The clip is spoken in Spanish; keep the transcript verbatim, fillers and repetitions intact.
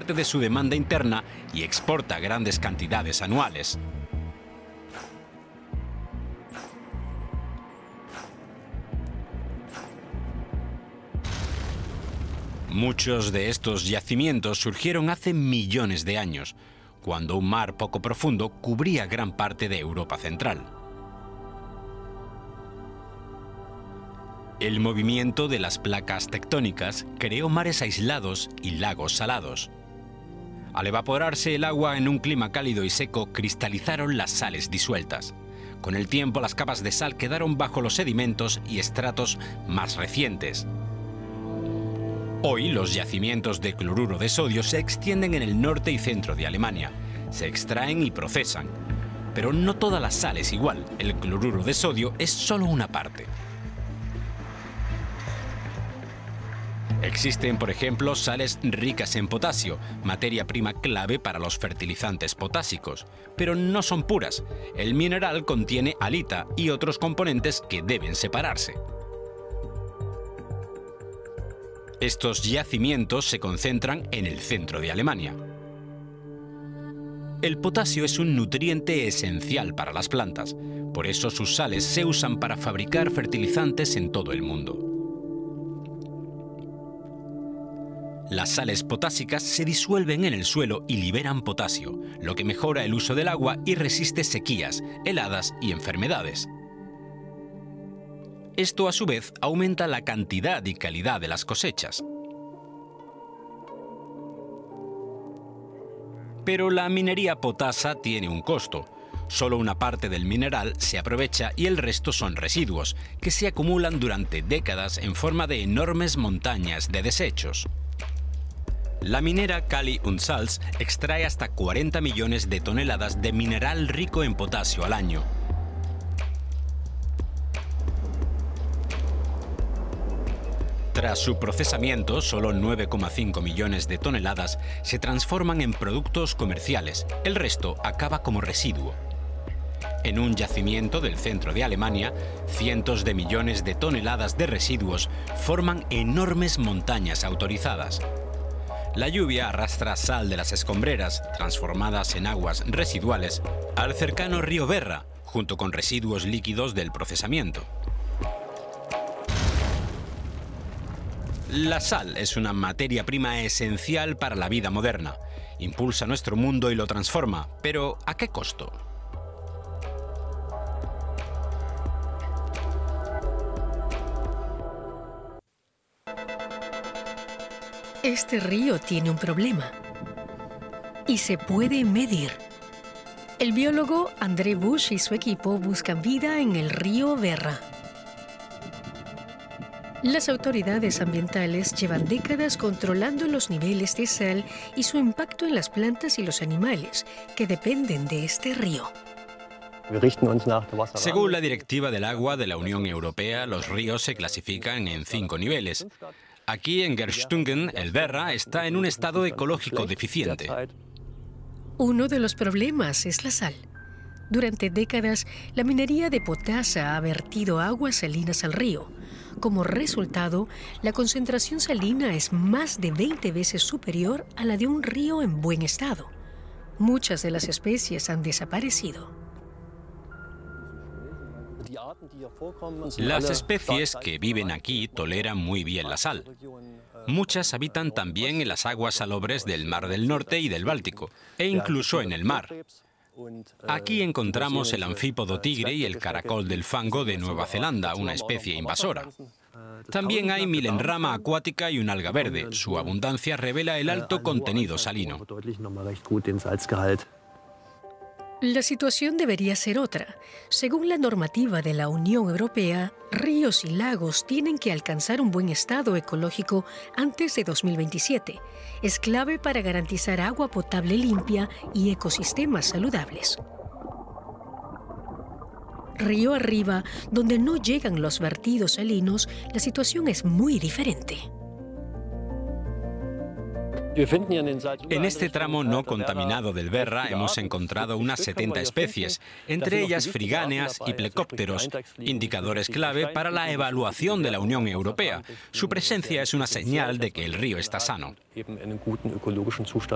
parte de su demanda interna y exporta grandes cantidades anuales. Muchos de estos yacimientos surgieron hace millones de años, cuando un mar poco profundo cubría gran parte de Europa central. El movimiento de las placas tectónicas creó mares aislados y lagos salados. Al evaporarse el agua en un clima cálido y seco, cristalizaron las sales disueltas. Con el tiempo, las capas de sal quedaron bajo los sedimentos y estratos más recientes. Hoy, los yacimientos de cloruro de sodio se extienden en el norte y centro de Alemania. Se extraen y procesan. Pero no toda la sal es igual. El cloruro de sodio es solo una parte. Existen, por ejemplo, sales ricas en potasio, materia prima clave para los fertilizantes potásicos, pero no son puras. El mineral contiene halita y otros componentes que deben separarse. Estos yacimientos se concentran en el centro de Alemania. El potasio es un nutriente esencial para las plantas, por eso sus sales se usan para fabricar fertilizantes en todo el mundo. Las sales potásicas se disuelven en el suelo y liberan potasio, lo que mejora el uso del agua y resiste sequías, heladas y enfermedades. Esto, a su vez, aumenta la cantidad y calidad de las cosechas. Pero la minería potasa tiene un costo. Solo una parte del mineral se aprovecha y el resto son residuos, que se acumulan durante décadas en forma de enormes montañas de desechos. La minera Kali und Salz extrae hasta cuarenta millones de toneladas de mineral rico en potasio al año. Tras su procesamiento, solo nueve coma cinco millones de toneladas se transforman en productos comerciales. El resto acaba como residuo. En un yacimiento del centro de Alemania, cientos de millones de toneladas de residuos forman enormes montañas autorizadas. La lluvia arrastra sal de las escombreras, transformadas en aguas residuales, al cercano río Werra, junto con residuos líquidos del procesamiento. La sal es una materia prima esencial para la vida moderna. Impulsa nuestro mundo y lo transforma, pero ¿a qué costo? Este río tiene un problema y se puede medir. El biólogo André Busch y su equipo buscan vida en el río Werra. Las autoridades ambientales llevan décadas controlando los niveles de sal y su impacto en las plantas y los animales que dependen de este río. Según la Directiva del Agua de la Unión Europea, los ríos se clasifican en cinco niveles. Aquí en Gerstungen, el Werra está en un estado ecológico deficiente. Uno de los problemas es la sal. Durante décadas, la minería de potasa ha vertido aguas salinas al río. Como resultado, la concentración salina es más de veinte veces superior a la de un río en buen estado. Muchas de las especies han desaparecido. Las especies que viven aquí toleran muy bien la sal. Muchas habitan también en las aguas salobres del Mar del Norte y del Báltico, e incluso en el mar. Aquí encontramos el anfípodo tigre y el caracol del fango de Nueva Zelanda, una especie invasora. También hay milenrama acuática y un alga verde. Su abundancia revela el alto contenido salino. La situación debería ser otra. Según la normativa de la Unión Europea, ríos y lagos tienen que alcanzar un buen estado ecológico antes de dos mil veintisiete. Es clave para garantizar agua potable limpia y ecosistemas saludables. Río arriba, donde no llegan los vertidos salinos, la situación es muy diferente. En este tramo no contaminado del Werra hemos encontrado unas setenta especies, entre ellas frigáneas y plecópteros, indicadores clave para la evaluación de la Unión Europea. Su presencia es una señal de que el río está sano.